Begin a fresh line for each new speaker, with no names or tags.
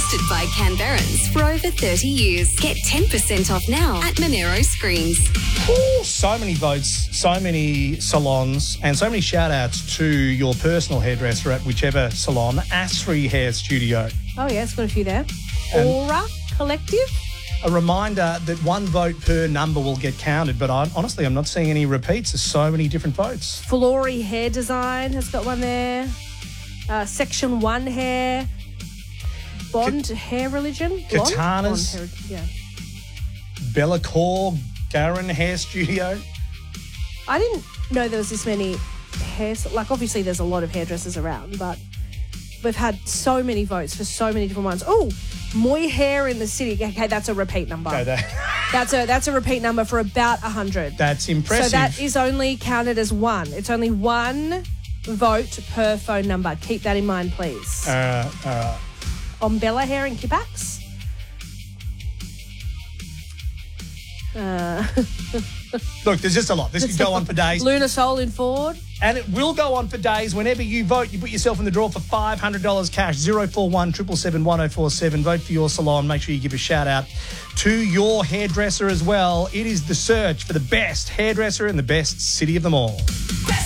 Trusted by Canberrans for over 30 years. Get 10% off now at Monero Screens.
Ooh, so many votes, so many salons, and so many shout-outs to your personal hairdresser at whichever salon. Asri Hair Studio.
Oh, yeah, it's got a few there. Aura Collective.
A reminder that one vote per number will get counted, but honestly, I'm not seeing any repeats. There's so many different votes.
Flory Hair Design has got one there. Section 1 Hair. Bond Hair Religion. Blonde?
Katana's.
Blonde hair, yeah.
Bellacore Garin Hair Studio.
I didn't know there was this many like, obviously there's a lot of hairdressers around, but we've had so many votes for so many different ones. Oh, Moy Hair in the City. Okay, that's a repeat number.
Okay,
that's a repeat number for about 100.
That's impressive.
So that is only counted as one. It's only one vote per phone number. Keep that in mind, please. Ombella Hair in Kipax.
Look, there's just a lot. This could go on for days.
Luna Soul in Ford.
And it will go on for days. Whenever you vote, you put yourself in the draw for $500 cash. 041 777 1047. Vote for your salon. Make sure you give a shout out to your hairdresser as well. It is the search for the best hairdresser in the best city of them all.